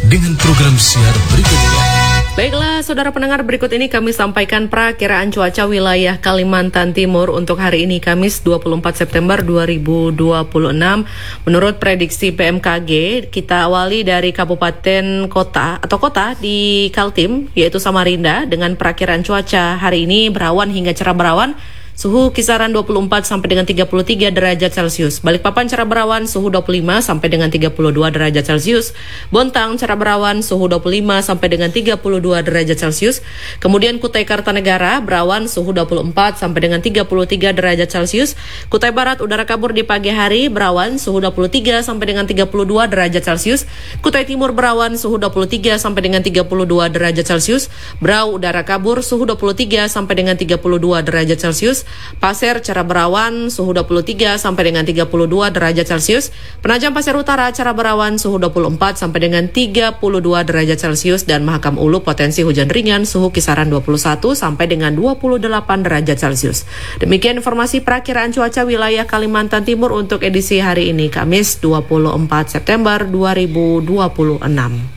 dengan program siar berikutnya. Baiklah, saudara pendengar, berikut ini kami sampaikan perakiraan cuaca wilayah Kalimantan Timur untuk hari ini, Kamis 24 September 2026. Menurut prediksi BMKG, kita awali dari kabupaten kota di Kaltim, yaitu Samarinda, dengan perakiraan cuaca hari ini berawan hingga cerah berawan. Suhu kisaran 24 sampai dengan 33 derajat Celcius. Balikpapan cerah berawan, suhu 25 sampai dengan 32 derajat Celcius. Bontang cerah berawan, suhu 25 sampai dengan 32 derajat Celcius. Kemudian Kutai Kartanegara berawan, suhu 24 sampai dengan 33 derajat Celcius. Kutai Barat udara kabur di pagi hari, berawan, suhu 23 sampai dengan 32 derajat Celcius. Kutai Timur berawan, suhu 23 sampai dengan 32 derajat Celcius. Berau udara kabur, suhu 23 sampai dengan 32 derajat Celcius. Pasir cerah berawan, suhu 23 sampai dengan 32 derajat Celcius. Penajam Pasir Utara cerah berawan, suhu 24 sampai dengan 32 derajat Celcius. Dan Mahakam Ulu potensi hujan ringan, suhu kisaran 21 sampai dengan 28 derajat Celcius. Demikian informasi perakiraan cuaca wilayah Kalimantan Timur untuk edisi hari ini, Kamis 24 September 2026.